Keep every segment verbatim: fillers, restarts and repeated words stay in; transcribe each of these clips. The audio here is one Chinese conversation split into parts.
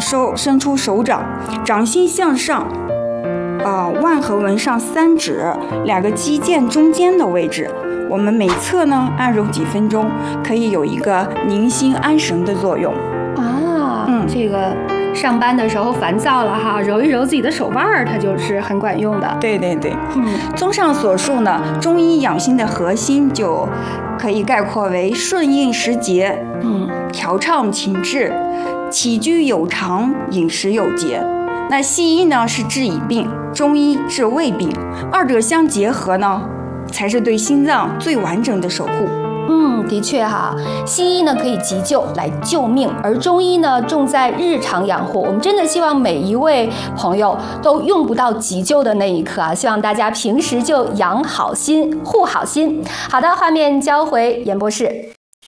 收伸出手掌，掌心向上，啊、呃，腕和纹上三指两个肌腱中间的位置。我们每侧呢按揉几分钟，可以有一个宁心安神的作用。 啊，嗯，这个上班的时候烦躁了哈，揉一揉自己的手腕儿，它就是很管用的。 对对对， 嗯， 综上所述呢，中医养心的核心就可以概括为顺应时节， 嗯， 调畅情志，起居有常，饮食有节。那西医呢是治已病，中医治未病，二者相结合呢，才是对心脏最完整的守护。 嗯，的确哈，西医呢可以急救来救命，而中医呢重在日常养护。我们真的希望每一位朋友都用不到急救的那一刻啊！希望大家平时就养好心，护好心。好的，画面交回严博士。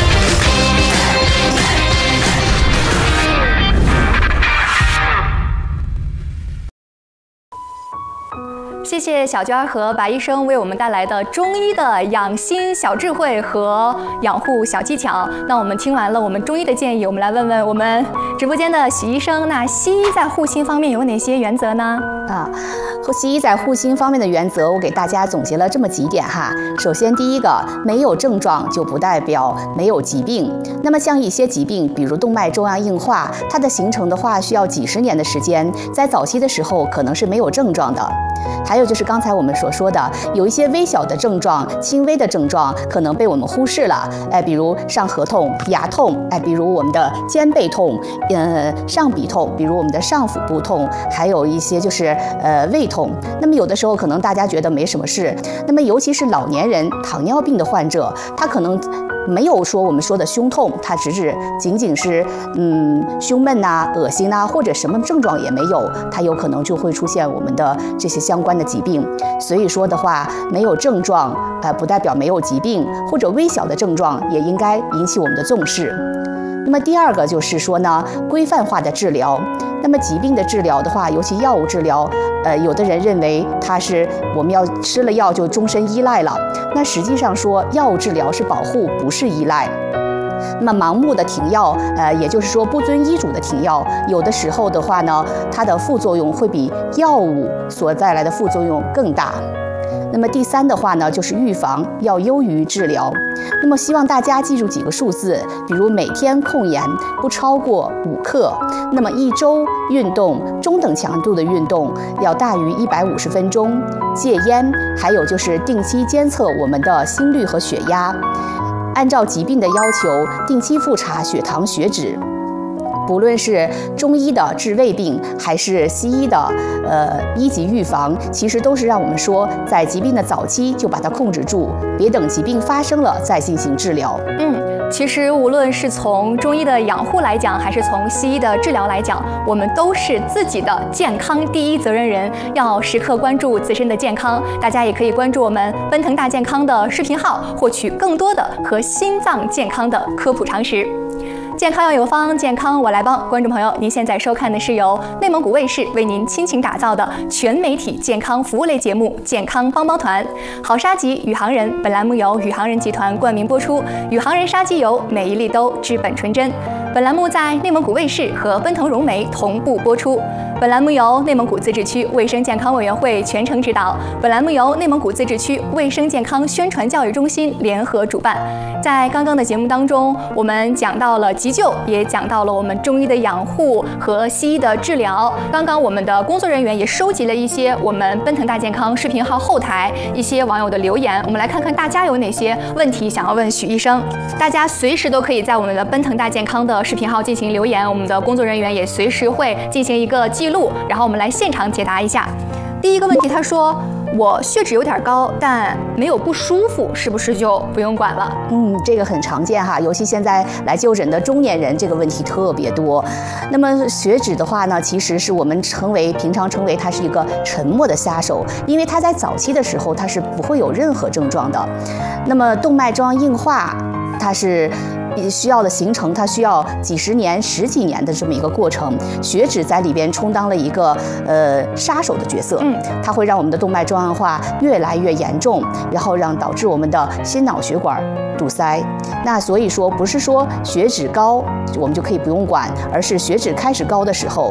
谢谢小娟和白医生为我们带来的中医的养心小智慧和养护小技巧。那我们听完了我们中医的建议，我们来问问我们直播间的许医生，那西医在护心方面有哪些原则呢？ 啊，西医在护心方面的原则，我给大家总结了这么几点哈。首先，第一个，没有症状就不代表没有疾病。那么像一些疾病，比如动脉粥样硬化，它的形成的话需要几十年的时间，在早期的时候可能是没有症状的。还有就是刚才我们所说的，有一些微小的症状、轻微的症状可能被我们忽视了，哎，比如上颌痛、牙痛，哎，比如我们的肩背痛，呃，上臂痛，比如我们的上腹部痛，还有一些就是呃胃痛。那么有的时候可能大家觉得没什么事，那么尤其是老年人、糖尿病的患者，他可能没有说我们说的胸痛，它只是仅仅是嗯胸闷呐、恶心呐、或者什么症状也没有，它有可能就会出现我们的这些相关的疾病。所以说的话，没有症状，呃，不代表没有疾病，或者微小的症状也应该引起我们的重视。那么第二个就是说呢，规范化的治疗。那么疾病的治疗的话，尤其药物治疗，呃，有的人认为它是我们要吃了药就终身依赖了。那实际上说，药物治疗是保护，不是依赖。那么盲目的停药，呃，也就是说不遵医嘱的停药，有的时候的话呢，它的副作用会比药物所带来的副作用更大。那么第三的话呢，就是预防要优于治疗。那么希望大家记住几个数字，比如每天控盐不超过五克，那么一周运动中等强度的运动要大于一百五十分钟，戒烟，还有就是定期监测我们的心率和血压，按照疾病的要求定期复查血糖、血脂。不论是中医的治胃病，还是西医的呃一级预防，其实都是让我们说，在疾病的早期就把它控制住，别等疾病发生了再进行治疗。 嗯，其实无论是从中医的养护来讲，还是从西医的治疗来讲，我们都是自己的健康第一责任人，要时刻关注自身的健康。大家也可以关注我们奔腾大健康的视频号，获取更多的和心脏健康的科普常识。健康要有方，健康我来帮。观众朋友，您现在收看的是由内蒙古卫视为您倾情打造的全媒体健康服务类节目《健康帮帮团》。好沙棘宇航人，本栏目由宇航人集团冠名播出。宇航人沙棘油，每一粒都质本纯真。本栏目在内蒙古卫视和奔腾融媒同步播出。本栏目由内蒙古自治区卫生健康委员会全程指导。本栏目由内蒙古自治区卫生健康宣传教育中心联合主办。在刚刚的节目当中，我们讲到了急救，也讲到了我们中医的养护和西医的治疗。刚刚我们的工作人员也收集了一些我们奔腾大健康视频号后台一些网友的留言，我们来看看大家有哪些问题想要问许医生。大家随时都可以在我们的奔腾大健康的视频号进行留言，我们的工作人员也随时会进行一个记录，然后我们来现场解答一下。第一个问题，他说我血脂有点高，但没有不舒服，是不是就不用管了？ 嗯，这个很常见哈，尤其现在来就诊的中年人，这个问题特别多。那么血脂的话呢，其实是我们称为平常称为它是一个沉默的杀手，因为它在早期的时候它是不会有任何症状的。那么动脉粥样硬化，它是需要的形成，它需要几十年、十几年的这么一个过程。血脂在里边充当了一个呃杀手的角色，嗯，它会让我们的动脉粥样化越来越严重，然后让导致我们的心脑血管堵塞。那所以说，不是说血脂高我们就可以不用管，而是血脂开始高的时候，